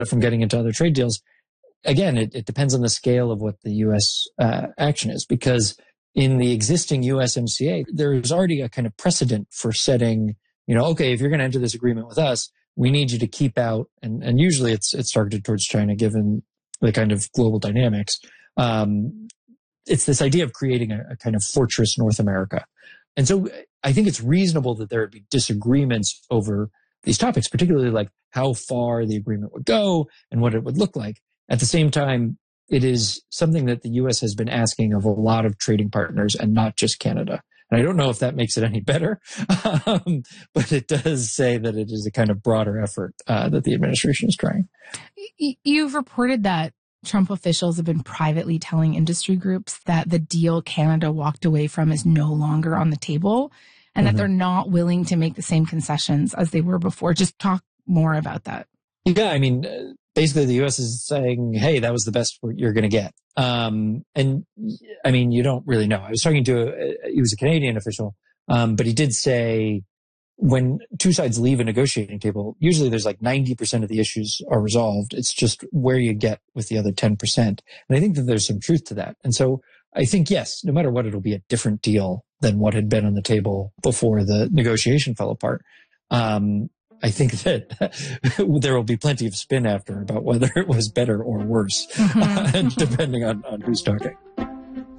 from getting into other trade deals. Again, it depends on the scale of what the U.S. Action is, because in the existing USMCA, there's already a kind of precedent for setting, okay, if you're going to enter this agreement with us, we need you to keep out, and usually it's targeted towards China, given the kind of global dynamics. It's this idea of creating a kind of fortress North America. And so I think it's reasonable that there would be disagreements over these topics, particularly like how far the agreement would go and what it would look like. At the same time, it is something that the U.S. has been asking of a lot of trading partners and not just Canada. And I don't know if that makes it any better, but it does say that it is a kind of broader effort that the administration is trying. You've reported that Trump officials have been privately telling industry groups that the deal Canada walked away from is no longer on the table and that they're not willing to make the same concessions as they were before. Just talk more about that. Yeah, I mean, basically the U.S. is saying, hey, that was the best you're going to get. And I mean, you don't really know. I was talking to, he was a Canadian official, but he did say when two sides leave a negotiating table, usually there's like 90% of the issues are resolved. It's just where you get with the other 10%. And I think that there's some truth to that. And so I think, yes, no matter what, it'll be a different deal than what had been on the table before the negotiation fell apart. I think that there will be plenty of spin after about whether it was better or worse, depending on who's talking.